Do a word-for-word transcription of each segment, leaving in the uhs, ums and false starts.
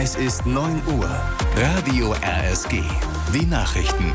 Es ist neun Uhr. Radio R S G. Die Nachrichten.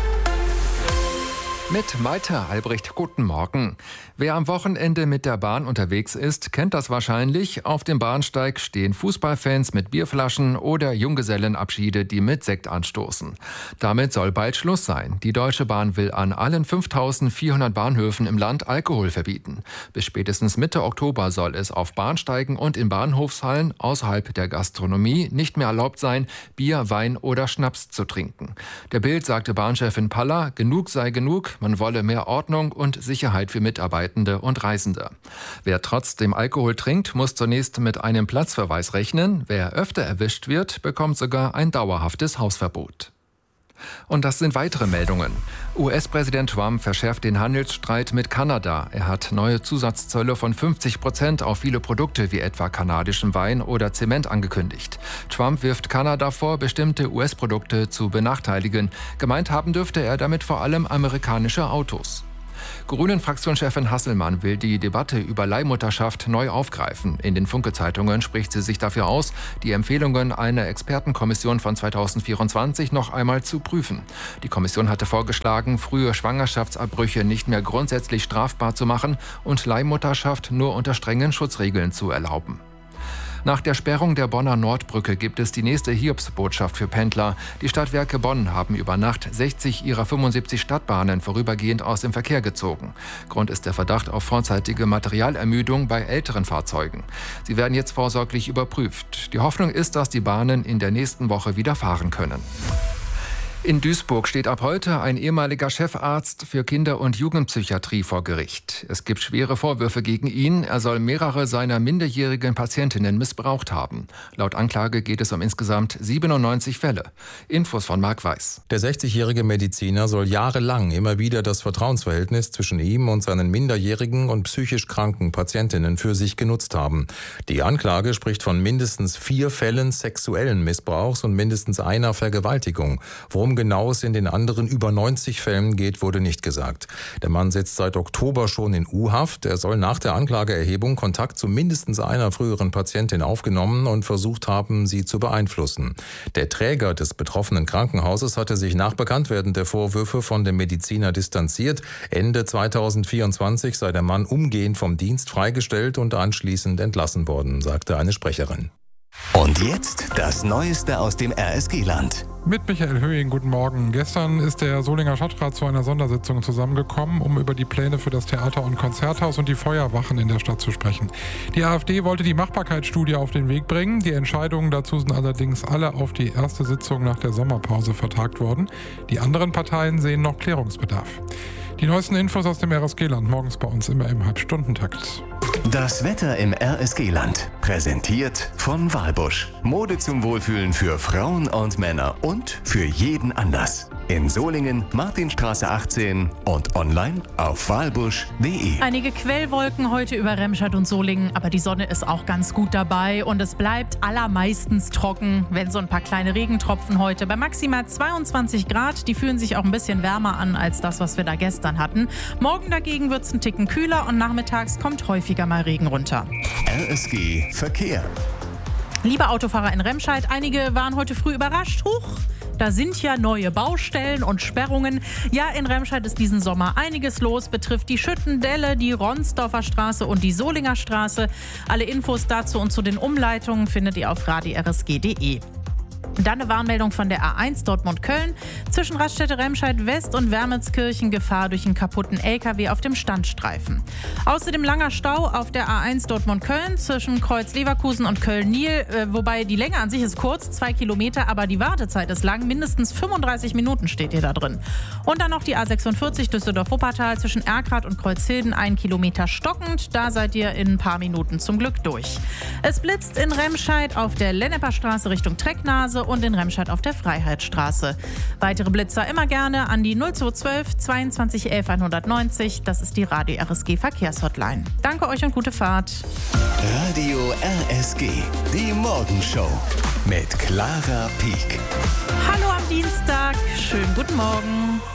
Mit Malte Albrecht, guten Morgen. Wer am Wochenende mit der Bahn unterwegs ist, kennt das wahrscheinlich. Auf dem Bahnsteig stehen Fußballfans mit Bierflaschen oder Junggesellenabschiede, die mit Sekt anstoßen. Damit soll bald Schluss sein. Die Deutsche Bahn will an allen fünftausendvierhundert Bahnhöfen im Land Alkohol verbieten. Bis spätestens Mitte Oktober soll es auf Bahnsteigen und in Bahnhofshallen außerhalb der Gastronomie nicht mehr erlaubt sein, Bier, Wein oder Schnaps zu trinken. Der Bild sagte Bahnchefin Paller, genug sei genug. Man wolle mehr Ordnung und Sicherheit für Mitarbeitende und Reisende. Wer trotzdem Alkohol trinkt, muss zunächst mit einem Platzverweis rechnen. Wer öfter erwischt wird, bekommt sogar ein dauerhaftes Hausverbot. Und das sind weitere Meldungen. U S-Präsident Trump verschärft den Handelsstreit mit Kanada. Er hat neue Zusatzzölle von fünfzig Prozent auf viele Produkte wie etwa kanadischen Wein oder Zement angekündigt. Trump wirft Kanada vor, bestimmte U S-Produkte zu benachteiligen. Gemeint haben dürfte er damit vor allem amerikanische Autos. Grünen-Fraktionschefin Hasselmann will die Debatte über Leihmutterschaft neu aufgreifen. In den Funke-Zeitungen spricht sie sich dafür aus, die Empfehlungen einer Expertenkommission von zweitausendvierundzwanzig noch einmal zu prüfen. Die Kommission hatte vorgeschlagen, frühe Schwangerschaftsabbrüche nicht mehr grundsätzlich strafbar zu machen und Leihmutterschaft nur unter strengen Schutzregeln zu erlauben. Nach der Sperrung der Bonner Nordbrücke gibt es die nächste Hiobsbotschaft für Pendler. Die Stadtwerke Bonn haben über Nacht sechzig ihrer fünfundsiebzig Stadtbahnen vorübergehend aus dem Verkehr gezogen. Grund ist der Verdacht auf vorzeitige Materialermüdung bei älteren Fahrzeugen. Sie werden jetzt vorsorglich überprüft. Die Hoffnung ist, dass die Bahnen in der nächsten Woche wieder fahren können. In Duisburg steht ab heute ein ehemaliger Chefarzt für Kinder- und Jugendpsychiatrie vor Gericht. Es gibt schwere Vorwürfe gegen ihn. Er soll mehrere seiner minderjährigen Patientinnen missbraucht haben. Laut Anklage geht es um insgesamt siebenundneunzig Fälle. Infos von Marc Weiß. Der sechzigjährige Mediziner soll jahrelang immer wieder das Vertrauensverhältnis zwischen ihm und seinen minderjährigen und psychisch kranken Patientinnen für sich genutzt haben. Die Anklage spricht von mindestens vier Fällen sexuellen Missbrauchs und mindestens einer Vergewaltigung. Worum genau es in den anderen über neunzig Fällen geht, wurde nicht gesagt. Der Mann sitzt seit Oktober schon in U-Haft. Er soll nach der Anklageerhebung Kontakt zu mindestens einer früheren Patientin aufgenommen und versucht haben, sie zu beeinflussen. Der Träger des betroffenen Krankenhauses hatte sich nach Bekanntwerden der Vorwürfe von dem Mediziner distanziert. Ende zweitausendvierundzwanzig sei der Mann umgehend vom Dienst freigestellt und anschließend entlassen worden, sagte eine Sprecherin. Und jetzt das Neueste aus dem R S G-Land. Mit Michael Höhing, guten Morgen. Gestern ist der Solinger Stadtrat zu einer Sondersitzung zusammengekommen, um über die Pläne für das Theater- und Konzerthaus und die Feuerwachen in der Stadt zu sprechen. Die AfD wollte die Machbarkeitsstudie auf den Weg bringen. Die Entscheidungen dazu sind allerdings alle auf die erste Sitzung nach der Sommerpause vertagt worden. Die anderen Parteien sehen noch Klärungsbedarf. Die neuesten Infos aus dem R S G-Land morgens bei uns immer im Halbstundentakt. Das Wetter im R S G-Land, präsentiert von Walbusch. Mode zum Wohlfühlen für Frauen und Männer und für jeden Anlass. In Solingen, Martinstraße achtzehn und online auf walbusch punkt de. Einige Quellwolken heute über Remscheid und Solingen, aber die Sonne ist auch ganz gut dabei und es bleibt allermeistens trocken, wenn so ein paar kleine Regentropfen heute bei maximal zweiundzwanzig Grad. Die fühlen sich auch ein bisschen wärmer an als das, was wir da gestern hatten. Morgen dagegen wird es einen Ticken kühler und nachmittags kommt häufiger mal Regen runter. R S G Verkehr. Liebe Autofahrer in Remscheid, einige waren heute früh überrascht. Huch! Da sind ja neue Baustellen und Sperrungen. Ja, in Remscheid ist diesen Sommer einiges los, betrifft die Schüttendelle, die Ronsdorfer Straße und die Solinger Straße. Alle Infos dazu und zu den Umleitungen findet ihr auf radio r s g punkt de. Dann eine Warnmeldung von der A eins Dortmund-Köln. Zwischen Raststätte Remscheid-West und Wermelskirchen Gefahr durch einen kaputten L K W auf dem Standstreifen. Außerdem langer Stau auf der A eins Dortmund-Köln zwischen Kreuz Leverkusen und Köln-Nil. Äh, wobei die Länge an sich ist kurz, zwei Kilometer, aber die Wartezeit ist lang. Mindestens fünfunddreißig Minuten steht ihr da drin. Und dann noch die A sechsundvierzig Düsseldorf-Wuppertal zwischen Erkrath und Kreuzhilden, ein Kilometer stockend. Da seid ihr in ein paar Minuten zum Glück durch. Es blitzt in Remscheid auf der Lenneper Straße Richtung Trecknase und in Remscheid auf der Freiheitsstraße. Weitere Blitzer immer gerne an die null zwei zwölf zweiundzwanzig elf hundertneunzig. Das ist die Radio R S G Verkehrshotline. Danke euch und gute Fahrt. Radio R S G, die Morgenshow mit Clara Pieck. Hallo am Dienstag, schönen guten Morgen.